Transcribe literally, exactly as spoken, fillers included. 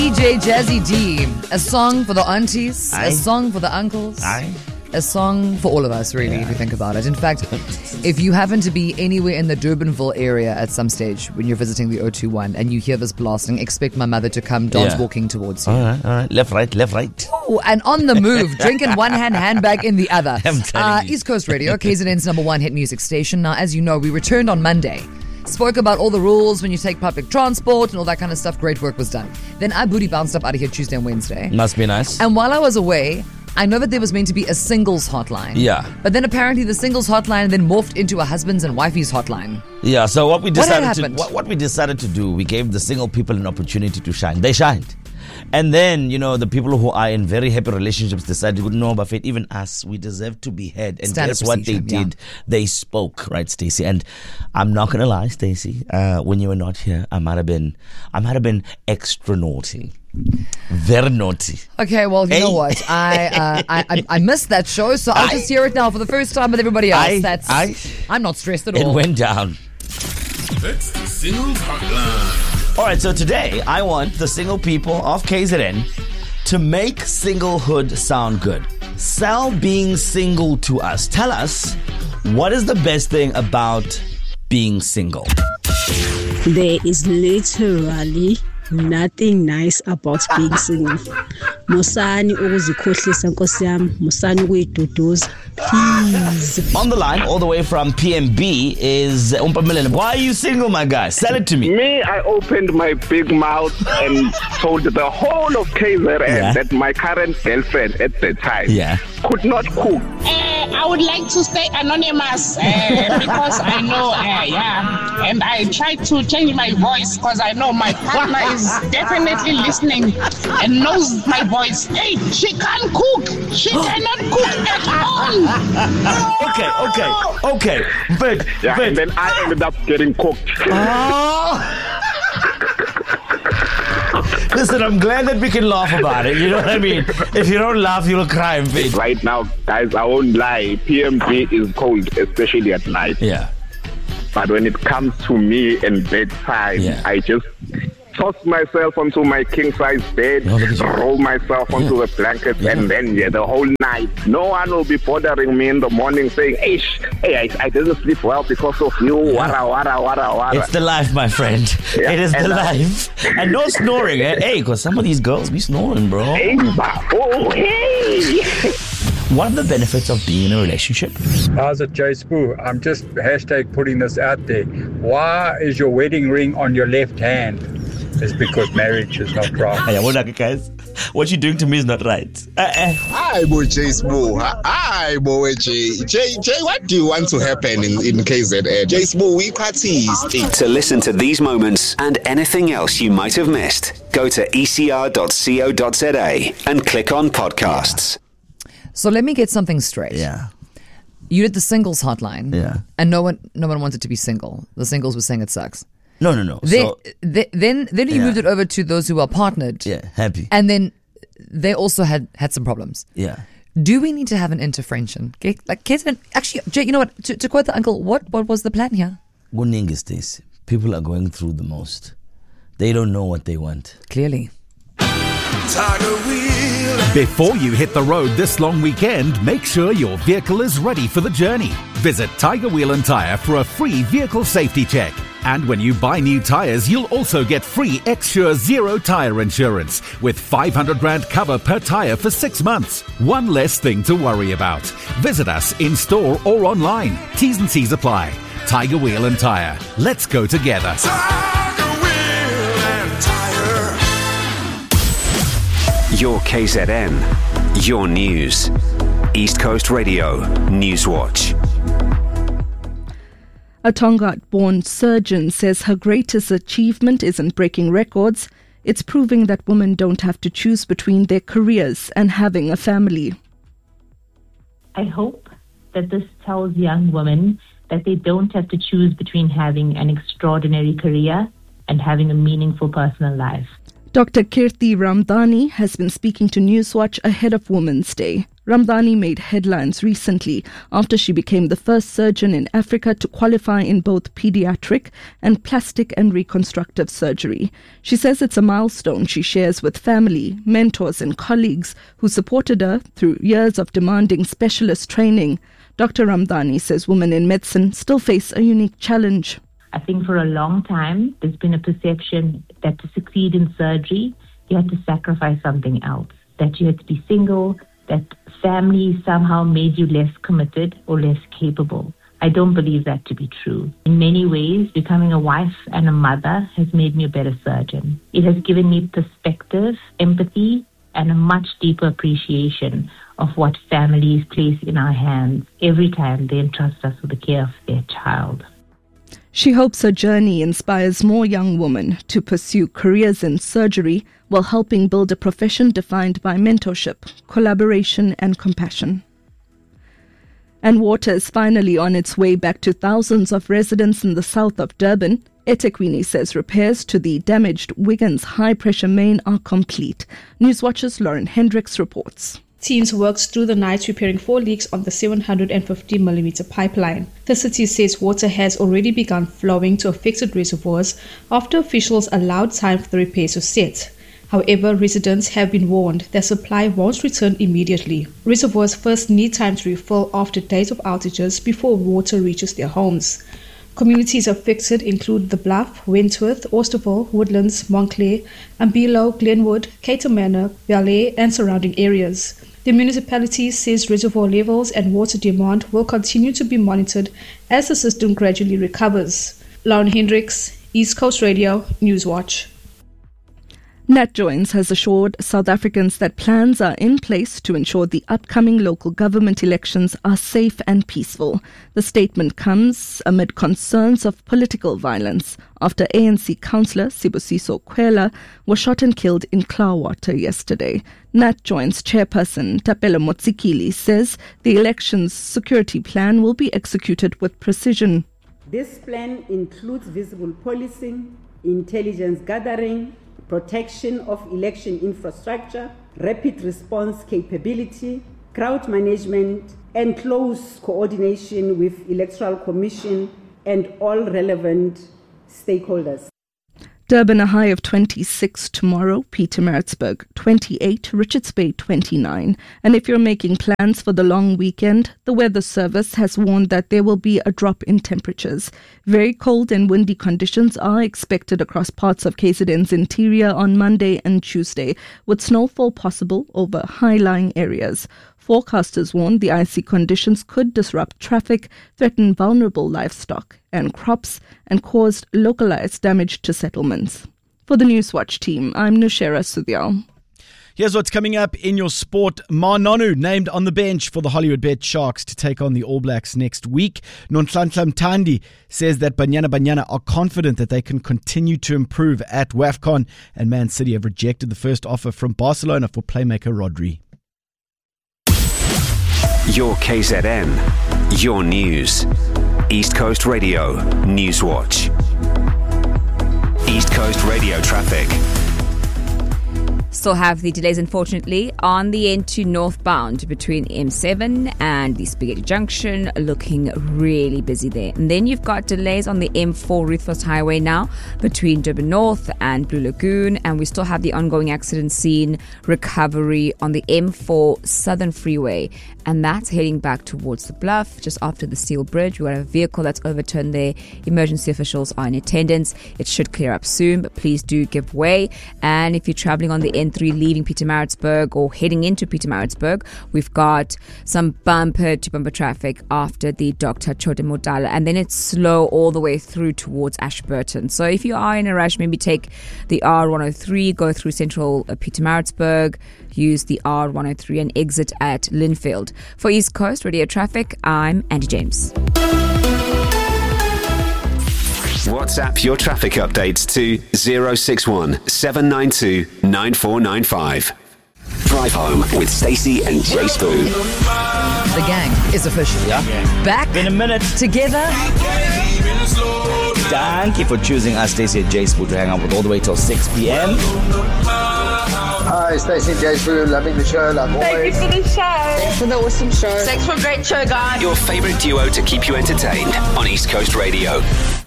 D J Jazzy D, a song for the aunties, Aye. a song for the uncles, Aye. a song for all of us, really, Yeah. if you think about it. In fact, if you happen to be anywhere in the Durbanville area at some stage when you're visiting the O two one and you hear this blasting, expect my mother to come dance Yeah. walking towards you. All right, all right. Left, right, left, right. Oh, and on the move, drink in one hand, handbag in the other. I'm telling Uh, you. East Coast Radio, K Z N's number one hit music station. Now, as you know, we returned on Monday. Spoke about all the rules when you take public transport and all that kind of stuff. Great work was done. Then I booty bounced up out of here Tuesday and Wednesday. Must be nice. And while I was away, I know that there was meant to be a singles hotline. Yeah. But then apparently the singles hotline then morphed into a husbands and wifeys hotline. Yeah, so what we What had decided to happened? what, what we decided to do, we gave the single people an opportunity to shine. They shined. And then, you know, the people who are in very happy relationships decided, no, but Faith, even us, we deserve to be heard. And Standard guess what they procedure, did? They spoke, right, Stacey? And I'm not gonna lie, Stacey, uh, when you were not here, I might have been I might have been extra naughty. Very naughty. Okay, well, you Hey. know what? I, uh, I I I missed that show, so I'll Aye. just hear it now for the first time with everybody else. Aye. That's Aye. I'm not stressed at It all. went down. It's the Singles Hotline. All right, so today I want the single people of K Z N to make singlehood sound good. Sell being single to us. Tell us, what is the best thing about being single? There is literally nothing nice about being single. Musani ukuzikhohlisa nkosi yami, musani ukuyiduduza. Please. On the line, all the way from P M B, is Umpamelele. Why are you single, my guy? Sell it to me. Me, I opened my big mouth and told the whole of K Z N Yeah. that my current girlfriend at the time Yeah. could not cook. Uh, I would like to stay anonymous uh, because I know, uh, yeah, and I try to change my voice because I know my partner is definitely listening and knows my voice. Hey, she can't cook. She cannot cook at all. Okay, okay, okay. But, Yeah, but, and then I ended up getting cooked. listen, I'm glad that we can laugh about it. You know what I mean? If you don't laugh, you'll cry, bitch. Right now, guys, I won't lie. P M B is cold, especially at night. Yeah. But when it comes to me and bedtime, Yeah. I just toss myself onto my king-size bed, Oh, look at you. roll myself onto Yeah. the blankets, Yeah. and then, yeah, the whole night. No one will be bothering me in the morning saying, hey, sh- hey I, I didn't sleep well because of you, wara, wara, wara, wara. It's the life, my friend. Yeah, It is the and, uh, life. And no snoring, eh? Hey, because some of these girls be snoring, bro. Hey, ba- oh, hey! What are the benefits of being in a relationship? How's it, Jay Spoo? I'm just hashtag putting this out there. Why is your wedding ring on your left hand? It's because marriage is not right. Hey, what are you guys? What you doing to me is not right. Uh, uh. Hi, boy, Jay Smo. Hi, boy, Jay. Jay, Jay, what do you want to happen in, in K Z N? Jay Smo, we parties. To listen to these moments and anything else you might have missed, go to e c r dot co dot z a and click on podcasts. So let me get something straight. Yeah. You did the singles hotline. Yeah. And no one no one wanted to be single. The singles were saying it sucks. No, no, no. Then, So, th- then, then you Yeah. moved it over to those who are partnered. yeah, happy. And then they also had, had some problems. Yeah. Do we need to have an intervention? Okay? Like, K Z N, actually, Jay, you know what? To, to quote the uncle, what, what was the plan here? Kuningi Stacey. People are going through the most. They don't know what they want. Clearly. Tiger Wheel. Before you hit the road this long weekend, make sure your vehicle is ready for the journey. Visit Tiger Wheel and Tire for a free vehicle safety check. And when you buy new tires, you'll also get free X-Sure Zero Tire Insurance with five hundred rand cover per tire for six months. One less thing to worry about. Visit us in store or online. T's and C's apply. Tiger Wheel and Tire. Let's go together. Tiger Wheel and Tire. Your K Z N, your news. East Coast Radio, Newswatch. A Tongaat-born surgeon says her greatest achievement isn't breaking records, it's proving that women don't have to choose between their careers and having a family. I hope that this tells young women that they don't have to choose between having an extraordinary career and having a meaningful personal life. Doctor Kirti Ramdhani has been speaking to Newswatch ahead of Women's Day. Ramdhani made headlines recently after she became the first surgeon in Africa to qualify in both pediatric and plastic and reconstructive surgery. She says it's a milestone she shares with family, mentors and colleagues who supported her through years of demanding specialist training. Doctor Ramdhani says women in medicine still face a unique challenge. I think for a long time, there's been a perception that to succeed in surgery, you had to sacrifice something else, that you had to be single, that family somehow made you less committed or less capable. I don't believe that to be true. In many ways, becoming a wife and a mother has made me a better surgeon. It has given me perspective, empathy, and a much deeper appreciation of what families place in our hands every time they entrust us with the care of their child. She hopes her journey inspires more young women to pursue careers in surgery while helping build a profession defined by mentorship, collaboration and compassion. And water is finally on its way back to thousands of residents in the south of Durban. eThekwini says repairs to the damaged Wiggins high-pressure main are complete. Newswatch's Lauren Hendricks reports. Teams worked through the night repairing four leaks on the seven hundred fifty millimeter pipeline. The city says water has already begun flowing to affected reservoirs after officials allowed time for the repairs to set. However, residents have been warned that supply won't return immediately. Reservoirs first need time to refill after days of outages before water reaches their homes. Communities affected include The Bluff, Wentworth, Oosterville, Woodlands, Montclair, Ambilo, Glenwood, Cato Manor, Ballet and surrounding areas. The municipality says reservoir levels and water demand will continue to be monitored as the system gradually recovers. Lauren Hendricks, East Coast Radio, Newswatch. NatJoins has assured South Africans that plans are in place to ensure the upcoming local government elections are safe and peaceful. The statement comes amid concerns of political violence after A N C councillor Sibusiso Kwela was shot and killed in Cloudwater yesterday. NatJoins chairperson Tapelo Motsikili says the elections security plan will be executed with precision. This plan includes visible policing, intelligence gathering, protection of election infrastructure, rapid response capability, crowd management, and close coordination with Electoral Commission and all relevant stakeholders. Durban a high of twenty-six tomorrow, Pietermaritzburg twenty-eight, Richards Bay twenty-nine. And if you're making plans for the long weekend, the Weather Service has warned that there will be a drop in temperatures. Very cold and windy conditions are expected across parts of K Z N's interior on Monday and Tuesday, with snowfall possible over high-lying areas. Forecasters warn the icy conditions could disrupt traffic, threaten vulnerable livestock and crops, and cause localized damage to settlements. For the Newswatch team, I'm Nushera Sudhyal. Here's what's coming up in your sport. Manonu named on the bench for the Hollywood Bet Sharks to take on the All Blacks next week. Nonhlanhla Mthandi says that Banyana Banyana are confident that they can continue to improve at WAFCON, and Man City have rejected the first offer from Barcelona for playmaker Rodri. Your K Z N, your news. East Coast Radio, Newswatch. East Coast Radio traffic. Still have the delays, unfortunately, on the N two northbound between M seven and the Spaghetti Junction, looking really busy there. And then you've got delays on the M four Ruthfest Highway now between Durban North and Blue Lagoon, and we still have the ongoing accident scene recovery on the M four Southern Freeway, and that's heading back towards the Bluff just after the Steel Bridge. We've got a vehicle that's overturned there. Emergency officials are in attendance. It should clear up soon, but please do give way. And if you're traveling on the N three leaving Pietermaritzburg or heading into Pietermaritzburg, we've got some bumper to bumper traffic after the Doctor Chode Modala, and then it's slow all the way through towards Ashburton. So if you are in a rush, maybe take the R one oh three, go through central uh, Pietermaritzburg, use the R one oh three and exit at Linfield. For East Coast Radio Traffic, I'm Andy James. WhatsApp your traffic updates to zero six one seven nine two nine four nine five. Drive home with Stacey and Jay Spoo. The gang is official. Yeah. Back in a minute together. Thank you for choosing us, Stacey and Jay Spoo, to hang out with all the way till six p.m. Hi, Stacey and James Boo. Loving the show. Love always. Thank you for the show. Thanks for the awesome show. Thanks for a great show, guys. Your favourite duo to keep you entertained on East Coast Radio.